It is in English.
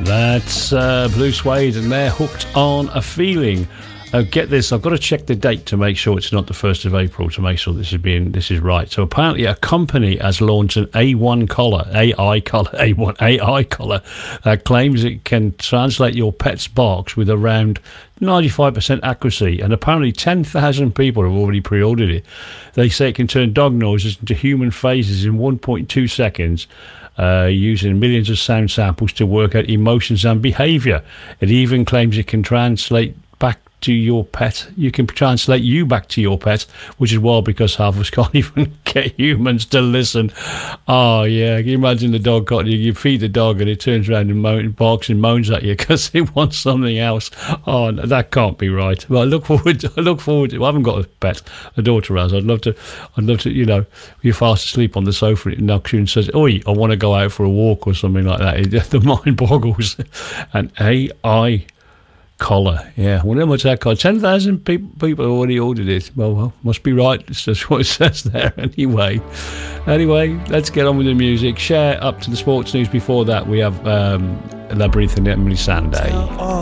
That's Blue Suede, and they're Hooked on a Feeling. Get this, I've got to check the date to make sure it's not the 1st of April, to make sure this is right. So apparently a company has launched an AI collar that claims it can translate your pet's barks with around 95% accuracy, and apparently 10,000 people have already pre-ordered it. They say it can turn dog noises into human phrases in 1.2 seconds, using millions of sound samples to work out emotions and behaviour. It even claims it can translate back to your pet. You can translate you back to your pet, which is wild because half of us can't even get humans to listen. Oh yeah, can you imagine the dog? You feed the dog and it turns around and barks and moans at you because it wants something else. Oh, that can't be right. Well, I look forward to. I haven't got a pet. A daughter has. I'd love to. You know, you're fast asleep on the sofa, it knocks you and says, "Oi, I want to go out for a walk" or something like that. The mind boggles. And AI collar, yeah. I wonder how much that cost. 10,000 people already ordered it. Well, must be right. It's just what it says there. Anyway, let's get on with the music. Share up to the sports news. Before that, we have Labyrinth and Emily Sandé.